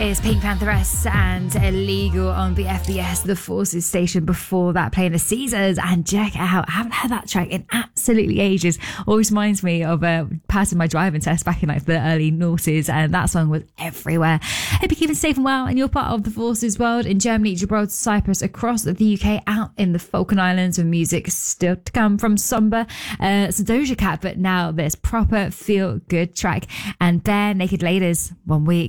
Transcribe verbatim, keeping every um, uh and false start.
It's Pink Pantheress and Illegal on the F B S, the Forces station. Before that, playing the Caesars, and check out, I haven't heard that track in absolutely ages. Always reminds me of uh, passing my driving test back in like the early noughties, and that song was everywhere. Hope you're keeping safe and well, and you're part of the Forces world in Germany, Gibraltar, Cyprus, across the U K, out in the Falkland Islands, with music still to come from Somber, uh, so Doja Cat, but now this proper feel good track, and Bare Naked Ladies, One Week.